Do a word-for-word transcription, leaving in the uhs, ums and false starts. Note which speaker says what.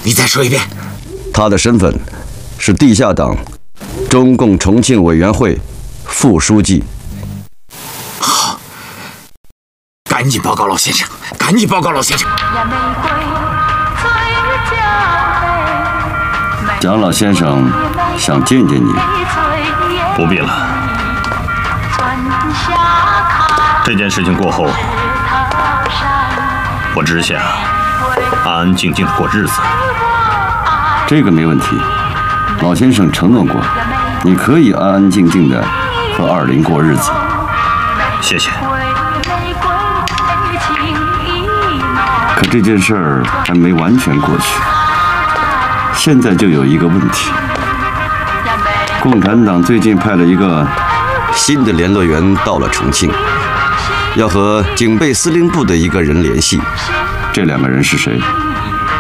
Speaker 1: 你再说一遍。
Speaker 2: 他的身份是地下党中共重庆委员会副书记。
Speaker 1: 好，赶紧报告老先生，赶紧报告老先生。
Speaker 2: 蒋老先生想见见你。
Speaker 3: 不必了。这件事情过后，我只想安安静静的过日子。
Speaker 2: 这个没问题，老先生承诺过，你可以安安静静的和二林过日子。
Speaker 3: 谢谢。
Speaker 2: 可这件事儿还没完全过去，现在就有一个问题。共产党最近派了一个新的联络员到了重庆，要和警备司令部的一个人联系。这两个人是谁？